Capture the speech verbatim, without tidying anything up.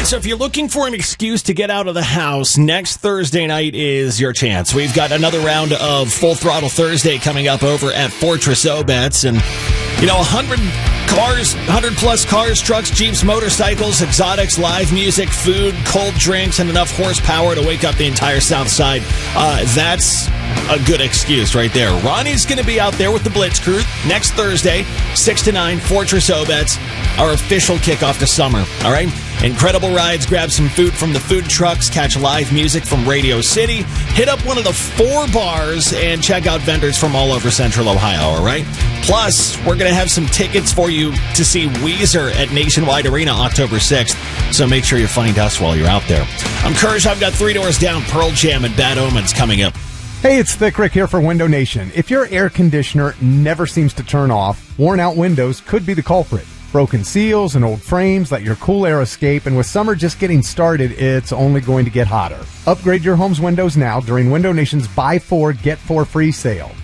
right, so if you're looking for an excuse to get out of the house, next Thursday night is your chance. We've got another round of Full Throttle Thursday coming up over at Fortress O-Bets. And, you know, one hundred cars, one hundred plus cars, trucks, Jeeps, motorcycles, exotics, live music, food, cold drinks, and enough horsepower to wake up the entire South Side. Uh, that's a good excuse right there. Ronnie's going to be out there with the Blitz Crew next Thursday, six to nine, Fortress O-Bets, our official kickoff to summer. All right? Incredible rides, grab some food from the food trucks, catch live music from Radio City, hit up one of the four bars, and check out vendors from all over Central Ohio, all right? Plus, we're going to have some tickets for you to see Weezer at Nationwide Arena October sixth, so make sure you find us while you're out there. I'm Kurz. I've got Three Doors Down, Pearl Jam, and Bad Omens coming up. Hey, it's Thick Rick here for Window Nation. If your air conditioner never seems to turn off, worn-out windows could be the culprit. Broken seals and old frames let your cool air escape, and with summer just getting started, it's only going to get hotter. Upgrade your home's windows now during Window Nation's Buy Four, Get Four Free sale.